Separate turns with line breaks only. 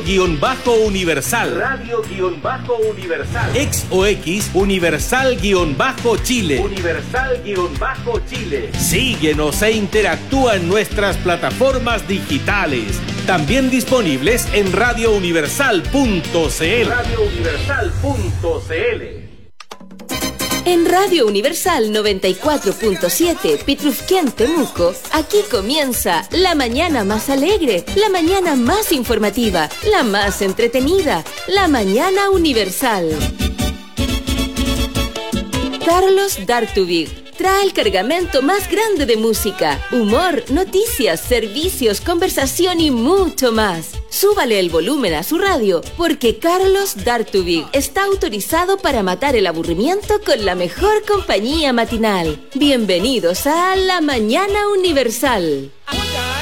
Radio-Universal. Radio-Universal. Ex o X Universal-Chile. Universal-Chile. Síguenos e interactúa en nuestras plataformas digitales. También disponibles en radiouniversal.cl. radiouniversal.cl.
En Radio Universal 94.7, Pitrufquén, Temuco, aquí comienza la mañana más alegre, la mañana más informativa, la más entretenida, la mañana universal. Carlos Dartubig trae el cargamento más grande de música, humor, noticias, servicios, conversación y mucho más. Súbale el volumen a su radio, porque Carlos Dartubig está autorizado para matar el aburrimiento con la mejor compañía matinal. Bienvenidos a La Mañana Universal.